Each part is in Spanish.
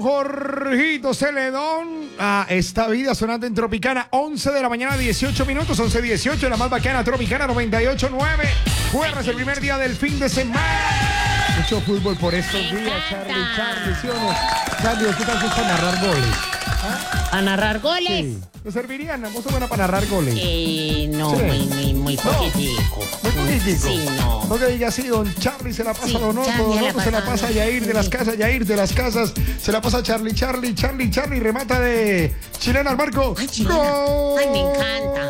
Jorgito Celedón. Esta vida sonando en Tropicana, 11 de la mañana, 18 minutos, 11:18, la más bacana, Tropicana 98.9. Jueves, el primer día del fin de semana. Mucho fútbol por estos días, Charlie, ¿sí o no? Charlie, ¿qué tal para narrar goles? ¿A narrar goles? Sí. ¿Te servirían? ¿Vos sos buena para narrar goles? No, Sí. muy poquitico. Muy poquitico. Sí, no. No que diga así, don Charlie se la pasa Sí, a Donoto, Charlie Donoto se la pasa a Yair de las casas, Yair de las casas, se la pasa a Charlie, remata de chilena al marco. Ay, chilena. ¡Gol! Ay, me encanta.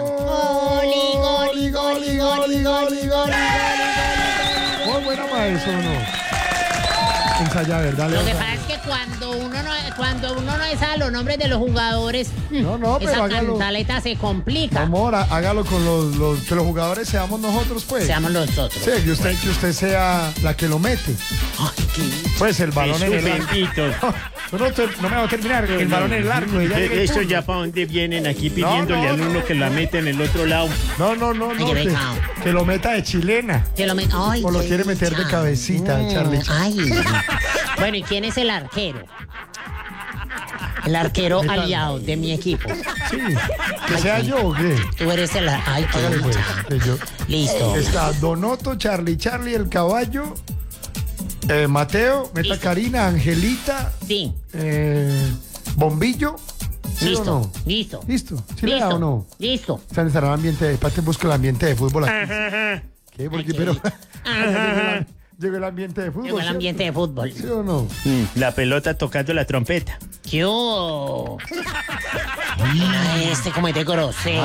Gol. Muy buena para eso, ¿no? Ensaya, ¿verdad? Lo que pasa es que cuando uno no sabe los nombres de los jugadores, No, pero esa hágalo. cantaleta se complica. Amor, hágalo con que los jugadores seamos nosotros, pues. Seamos nosotros. Sí, que usted sea la que lo mete. Ay, qué... Pues el balón en el bendito. No me va a terminar, el balón en el arco. Eso ya para dónde vienen aquí pidiéndole al uno que la meta en el otro lado. No, qué pecado. que lo meta de chilena. Ay, O lo qué quiere meter de dicha. cabecita, Charlie. Ay. Bueno, ¿y quién es el arquero? El arquero aliado de mi equipo. Sí, que sea yo o qué. Tú eres el... Ay, qué Hágale pues, dicha. que yo. Listo. Está Donoto, Charlie, el caballo, Mateo, meta Listo. Karina, Angelita, Sí, Bombillo. ¿Sí listo, o no? listo. ¿Listo? ¿Sí le da o no? Listo. O sea, estará el ambiente de... Espérate, busco el ambiente de fútbol aquí. ¿Qué? Porque, Ay, qué pero... rico. Llegó el ambiente de fútbol. Llegó el ¿cierto? ambiente de fútbol. ¿Sí o no? La pelota tocando la trompeta. ¿Qué hubo? Como es de grosero.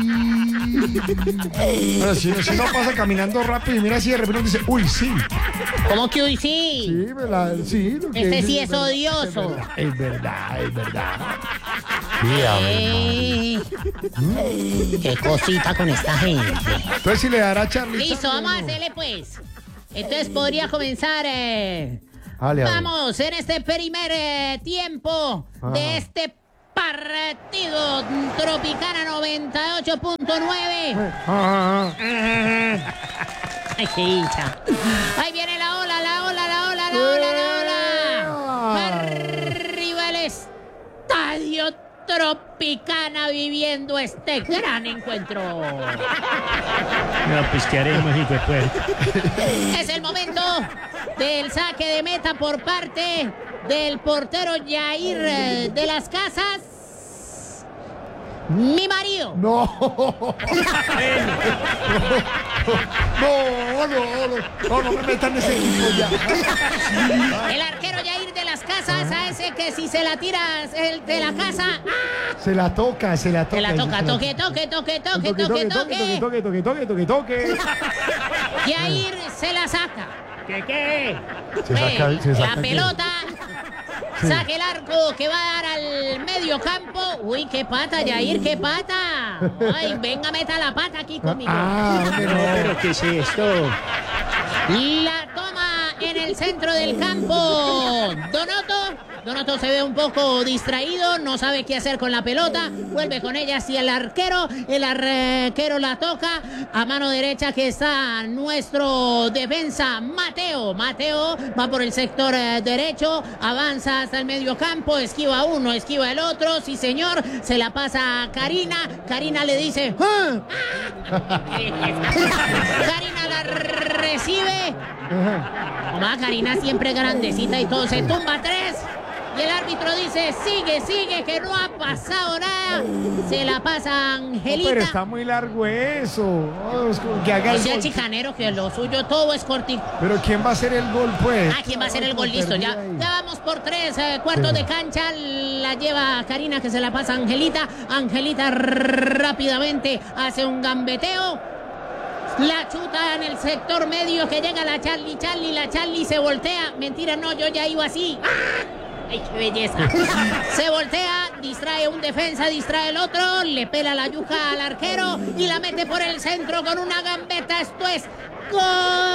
Pero si no pasa caminando rápido y mira así de repente dice, uy, sí. ¿Cómo que hoy sí? Sí, ¿verdad? Sí, lo que Este dice sí es es verdad, odioso. Es verdad. Qué cosita con esta gente. Entonces si le dará a Charlie. Listo, vamos a hacerle pues. Entonces podría comenzar. Dale. Vamos en este primer tiempo de este partido Tropicana 98.9. Ay, qué hincha. Ahí viene la ola. Arriba el estadio Tropicana viviendo este gran encuentro. No, pues ¿qué haremos, hijo de puerta? Es el momento del saque de meta por parte del portero Yair de las Casas. Mi marido. No me metan en ese equipo ya. El arquero Yair de las Casas, a ese que si se la tiras el de la casa, Se la toca. se la toca. Toque. Toque. Yair se la saca. ¿Qué? Se saca La pelota. Saque el arco que va a dar al medio campo. Uy, qué pata, Yair, qué pata. Ay, venga, meta la pata aquí conmigo. Hombre, No, pero ¿qué es esto? La toma en el centro del campo. Donoto se ve un poco distraído, no sabe qué hacer con la pelota. Vuelve con ella hacia el arquero la toca a mano derecha, que está nuestro defensa Mateo. Mateo va por el sector derecho, avanza hasta el medio campo, esquiva uno, esquiva el otro. Sí, señor, se la pasa a Karina. Karina le dice... Karina la recibe. Toma, Karina siempre grandecita y todo. Se tumba 3. Y el árbitro dice, sigue, que no ha pasado nada. Se la pasa a Angelita. pero está muy largo eso. Oh, es como que haga No el sea gol. chicanero, que lo suyo todo es cortito. Pero ¿quién va a hacer el gol, pues? ¿Quién va a hacer el gol? Listo, ya vamos por 3 cuartos de cancha. La lleva Karina, que se la pasa a Angelita. Angelita rápidamente hace un gambeteo. La chuta en el sector medio, que llega la Charlie. La Charlie se voltea. Mentira, no, yo ya iba así. ¡Ay, qué belleza! Se voltea, distrae un defensa, distrae el otro, le pela la yuca al arquero y la mete por el centro con una gambeta. Esto es gol.